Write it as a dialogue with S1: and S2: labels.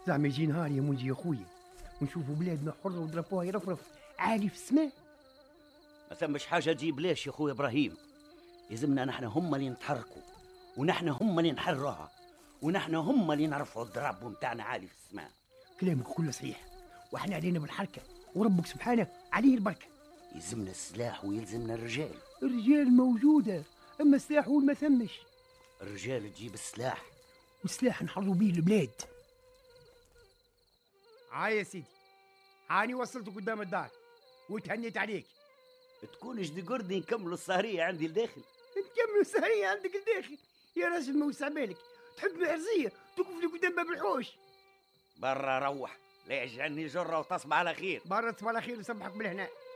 S1: زعما يجي نهار يا منجي يا خويا ونشوفوا بلادنا حرة وضربوها يرفرف عالي في السماء.
S2: ما ثمش حاجة تجيب ليش يا خويا إبراهيم. يلزمنا نحن هم اللي نتحركوا، ونحن هم اللي نحرها، ونحن هم اللي نرفعوا الضرب متاعنا عالي في السماء.
S1: كلامك كله صحيح، واحنا علينا بالحركة وربك سبحانه عليه البركة.
S2: يلزمنا السلاح ويلزمنا الرجال.
S1: الرجال موجودة، أما السلاح هو ما ثمش.
S2: الرجال تجيب السلاح
S1: والسلاح نحرروا بيه البلاد. يا سيدي، هاني وصلتك قدام الدار وتهنيت عليك.
S2: تكونش دي قردي نكملوا السهرية عندي لداخل.
S1: نكملوا السهرية عندك لداخل يا راجل، ما وسع بالك تحب العرزية توقف لي قدام باب الحوش.
S2: برا روح لا يجعلني جرة وتصبح على خير.
S1: برا تصبح على خير وصبحك بالهنا.